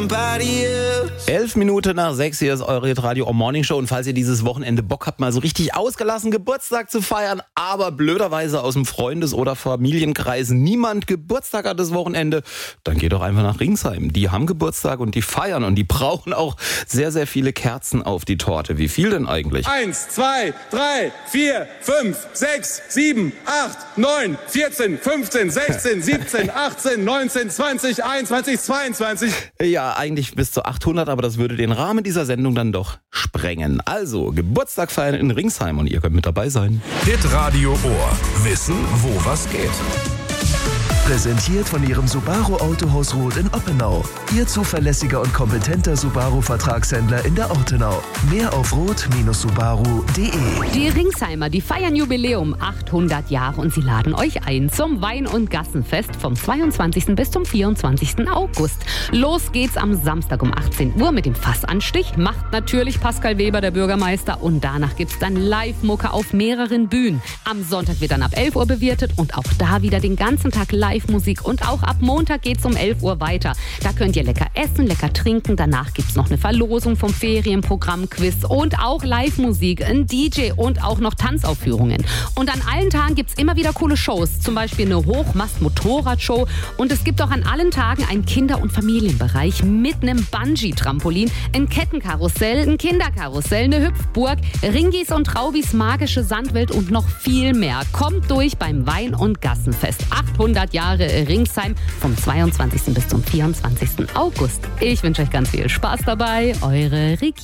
somebody else. 11 Minuten nach 6, hier ist eure Radio Morning Show. Und falls ihr dieses Wochenende Bock habt, mal so richtig ausgelassen Geburtstag zu feiern, aber blöderweise aus dem Freundes- oder Familienkreis niemand Geburtstag hat das Wochenende, dann geht doch einfach nach Ringsheim. Die haben Geburtstag und die feiern und die brauchen auch sehr, sehr viele Kerzen auf die Torte. Wie viel denn eigentlich? 1, 2, 3, 4, 5, 6, 7, 8, 9, 14, 15, 16, 17, 18, 19, 20, 21, 22. Ja, eigentlich bis zu 800, aber das würde den Rahmen dieser Sendung dann doch sprengen. Also, Geburtstag feiern in Ringsheim und ihr könnt mit dabei sein. Hitradio Ohr. Wissen, wo was geht. Präsentiert von Ihrem Subaru Autohaus Roth in Oppenau. Ihr zuverlässiger und kompetenter Subaru-Vertragshändler in der Ortenau. Mehr auf roth-subaru.de. Die Ringsheimer, die feiern Jubiläum 800 Jahre und sie laden euch ein zum Wein- und Gassenfest vom 22. bis zum 24. August. Los geht's am Samstag um 18 Uhr mit dem Fassanstich. Macht natürlich Pascal Weber, der Bürgermeister. Und danach gibt's dann Live-Mucke auf mehreren Bühnen. Am Sonntag wird dann ab 11 Uhr bewirtet und auch da wieder den ganzen Tag Live-Musik. Und auch ab Montag geht's um 11 Uhr weiter. Da könnt ihr lecker essen, lecker trinken. Danach gibt's noch eine Verlosung vom Ferienprogramm-Quiz und auch Live-Musik, ein DJ und auch noch Tanzaufführungen. Und an allen Tagen gibt's immer wieder coole Shows. Zum Beispiel eine Hochmast-Motorrad-Show. Und es gibt auch an allen Tagen einen Kinder- und Familienbereich mit einem Bungee-Trampolin, ein Kettenkarussell, ein Kinderkarussell, eine Hüpfburg, Ringis und Traubis magische Sandwelt und noch viel mehr. Kommt durch beim Wein- und Gassenfest. 800 Jahre Ringsheim vom 22. bis zum 24. August. Ich wünsche euch ganz viel Spaß dabei. Eure Regina.